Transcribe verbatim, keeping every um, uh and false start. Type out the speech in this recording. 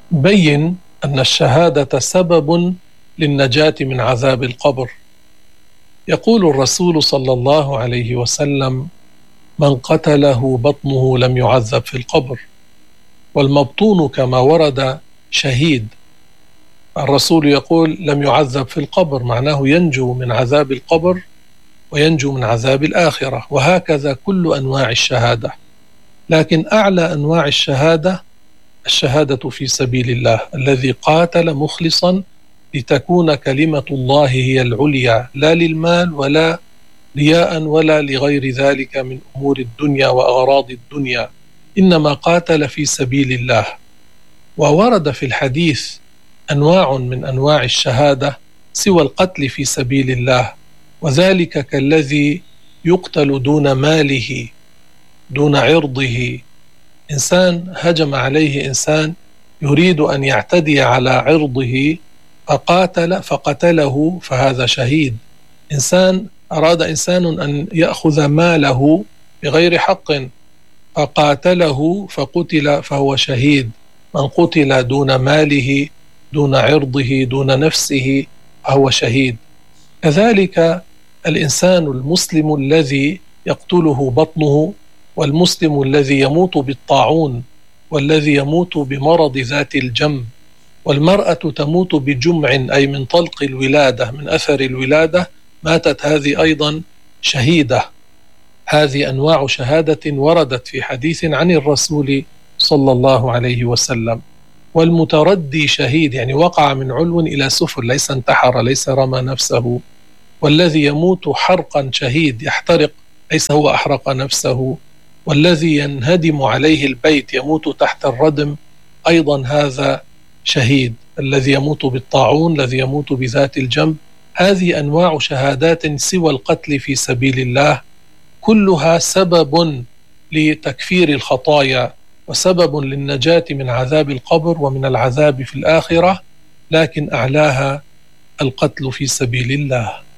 بين أن الشهادة سبب للنجاة من عذاب القبر. يقول الرسول صلى الله عليه وسلم: من قتله بطنه لم يعذب في القبر. والمبطون كما ورد شهيد. الرسول يقول لم يعذب في القبر، معناه ينجو من عذاب القبر وينجو من عذاب الآخرة، وهكذا كل أنواع الشهادة. لكن أعلى أنواع الشهادة الشهادة في سبيل الله، الذي قاتل مخلصا لتكون كلمة الله هي العليا، لا للمال ولا رياء ولا لغير ذلك من أمور الدنيا وأغراض الدنيا، إنما قاتل في سبيل الله. وورد في الحديث أنواع من أنواع الشهادة سوى القتل في سبيل الله، وذلك كالذي يقتل دون ماله، دون عرضه. إنسان هجم عليه إنسان يريد أن يعتدي على عرضه فقاتل فقتله، فهذا شهيد. إنسان أراد إنسان أن يأخذ ماله بغير حق فقاتله فقتل، فهو شهيد. من قتل دون ماله، دون عرضه، دون نفسه، فهو شهيد. كذلك الإنسان المسلم الذي يقتله بطنه، والمسلم الذي يموت بالطاعون، والذي يموت بمرض ذات الجنب، والمرأة تموت بجمع أي من طلق الولادة، من أثر الولادة ماتت، هذه أيضا شهيدة. هذه أنواع شهادة وردت في حديث عن الرسول صلى الله عليه وسلم. والمتردي شهيد، يعني وقع من علو إلى سفل، ليس انتحر، ليس رمى نفسه. والذي يموت حرقا شهيد، يحترق، ليس هو أحرق نفسه. والذي ينهدم عليه البيت، يموت تحت الردم، أيضا هذا شهيد. الذي يموت بالطاعون، الذي يموت بذات الجنب، هذه أنواع شهادات سوى القتل في سبيل الله، كلها سبب لتكفير الخطايا وسبب للنجاة من عذاب القبر ومن العذاب في الآخرة، لكن أعلاها القتل في سبيل الله.